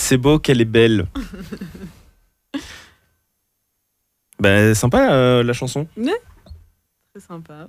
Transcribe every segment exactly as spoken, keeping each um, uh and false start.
c'est beau qu'elle est belle. Ben, sympa euh, la chanson. Ouais. Très sympa.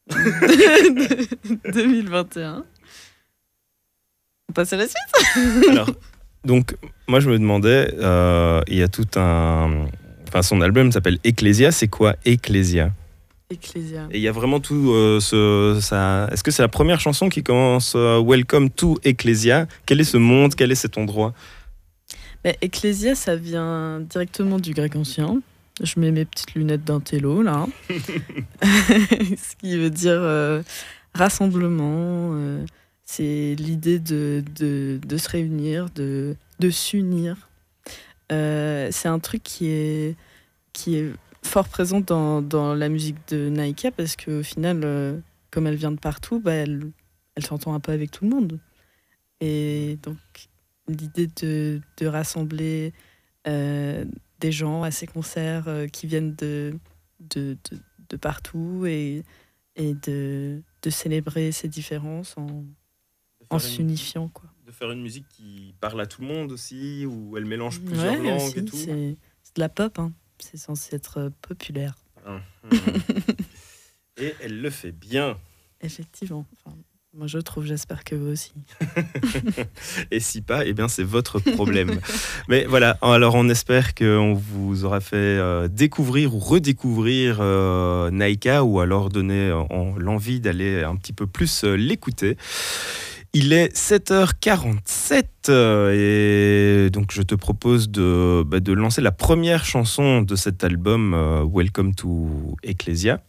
deux mille vingt et un. On passe à la suite. Alors, donc, moi je me demandais, euh, il y a tout un... Enfin, son album s'appelle Ecclesia. C'est quoi Ecclesia ? Ecclesia. Et il y a vraiment tout euh, ce... Ça... Est-ce que c'est la première chanson qui commence euh, Welcome to Ecclesia ? Quel est ce monde ? Quel est cet endroit ? Mais Ecclesia, ça vient directement du grec ancien. Je mets mes petites lunettes d'intello, là. Ce qui veut dire euh, rassemblement. Euh, c'est l'idée de, de, de se réunir, de, de s'unir. Euh, c'est un truc qui est, qui est fort présente dans, dans la musique de Naïka parce qu'au final, euh, comme elle vient de partout, bah, elle, elle s'entend un peu avec tout le monde. Et donc, l'idée de, de rassembler euh, des gens à ces concerts euh, qui viennent de, de, de, de partout et, et de, de célébrer ces différences en, en s'unifiant, quoi. De faire une musique qui parle à tout le monde aussi, où elle mélange plusieurs ouais, langues aussi, et tout. C'est, c'est de la pop, hein. C'est censé être euh, populaire. Hum, hum. Et elle le fait bien. Effectivement. Enfin, moi, je trouve, j'espère que vous aussi. Et si pas, eh bien, c'est votre problème. Mais voilà, alors on espère qu'on vous aura fait euh, découvrir ou redécouvrir euh, Naïka, ou alors donner euh, l'envie d'aller un petit peu plus euh, l'écouter. Il est sept heures quarante-sept euh, et donc je te propose de, bah, de lancer la première chanson de cet album, euh, Welcome to Ecclesia.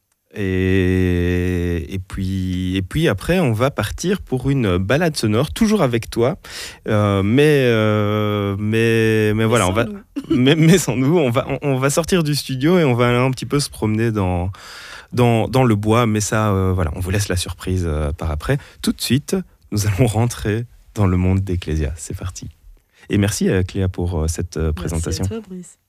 Et, et, puis, et puis après, on va partir pour une balade sonore, toujours avec toi. Euh, mais, euh, mais, mais voilà, on va, mais, mais sans nous, on va, on, on va sortir du studio et on va aller un petit peu se promener dans, dans, dans le bois. Mais ça, euh, voilà, on vous laisse la surprise euh, par après. Tout de suite, nous allons rentrer dans le monde d'Ecclesia. C'est parti. Et merci, euh, Cléa, pour euh, cette euh, présentation. Merci à toi, Brice.